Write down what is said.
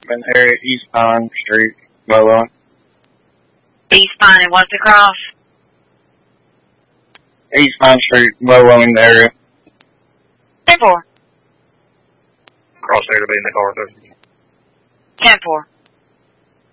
in the area, East Pine Street, Low. East Pine and what's across? East Pine Street, Low in the area. 10-4. Crosshair to be in the car, 10-4.